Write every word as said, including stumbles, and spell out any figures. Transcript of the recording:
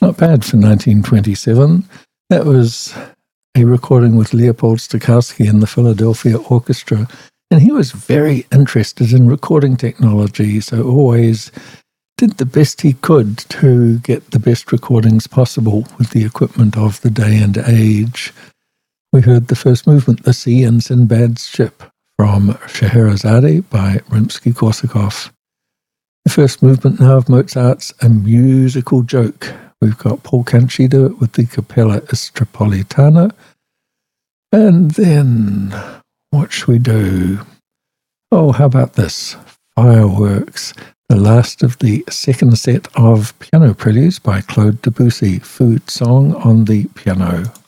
Not bad for nineteen twenty-seven. That was a recording with Leopold Stokowski and the Philadelphia Orchestra, and he was very interested in recording technology, so always did the best he could to get the best recordings possible with the equipment of the day and age. We heard the first movement, The Sea and Sinbad's Ship, from Scheherazade by Rimsky-Korsakov. The first movement now of Mozart's A Musical Joke. We've got Paul Conchita with the Capella Istropolitana. And then, what should we do? Oh, how about this? Fireworks, the last of the second set of piano preludes by Claude Debussy, Food Song on the piano.